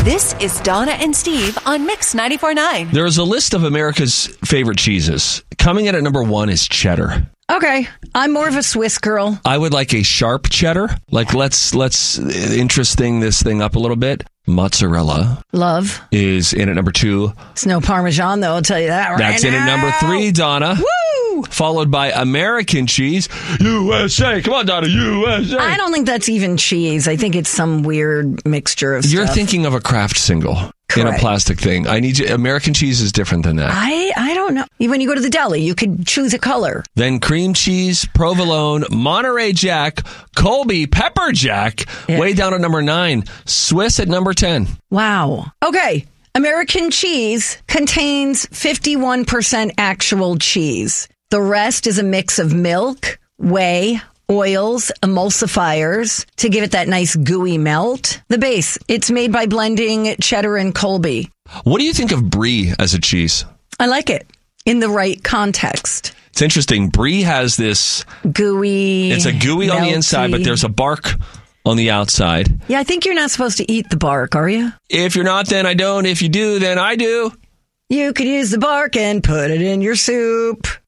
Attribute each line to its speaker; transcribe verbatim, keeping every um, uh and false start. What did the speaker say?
Speaker 1: This is Donna and Steve on Mix ninety-four point nine.
Speaker 2: There is a list of America's favorite cheeses. Coming in at number one is cheddar.
Speaker 3: Okay, I'm more of a Swiss girl.
Speaker 2: I would like a sharp cheddar. Like, let's let's interesting this thing up a little bit. Mozzarella.
Speaker 3: Love.
Speaker 2: Is in at number two.
Speaker 3: It's no Parmesan, though, I'll tell you that right
Speaker 2: That's
Speaker 3: now.
Speaker 2: in at number three, Donna.
Speaker 3: Woo!
Speaker 2: Followed by American cheese. U S A. Come on, Donna. U S A.
Speaker 3: I don't think that's even cheese. I think it's some weird mixture of
Speaker 2: You're
Speaker 3: stuff.
Speaker 2: thinking of a Kraft single. In a
Speaker 3: Correct.
Speaker 2: plastic thing. I need you. American cheese is different than that.
Speaker 3: I, I don't know. When you go to the deli, you could choose a color.
Speaker 2: Then cream cheese, provolone, Monterey Jack, Colby, pepper jack,
Speaker 3: Yeah.
Speaker 2: way down at number nine. Swiss at number ten.
Speaker 3: Wow. Okay. American cheese contains fifty-one percent actual cheese. The rest is a mix of milk, whey, oils, emulsifiers to give it that nice gooey melt. The base, it's made by blending cheddar and Colby.
Speaker 2: What do you think of brie as a cheese?
Speaker 3: I like it in the right context.
Speaker 2: It's interesting. Brie has this,
Speaker 3: Gooey.
Speaker 2: it's a gooey on the
Speaker 3: melty.
Speaker 2: inside, but there's a bark on the outside.
Speaker 3: Yeah, I think you're not supposed to eat the bark, are you?
Speaker 2: If you're not, then I don't. If you do, then I do.
Speaker 3: You could use the bark and put it in your soup.